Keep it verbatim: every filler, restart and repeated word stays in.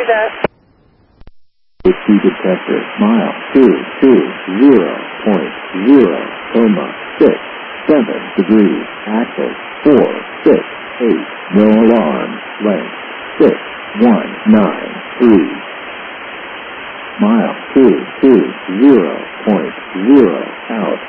that. Safety detector, mile two two zero point zero, coma six seven degrees, active four six eight, no alarm, length six one nine three. Mile two two zero point zero, out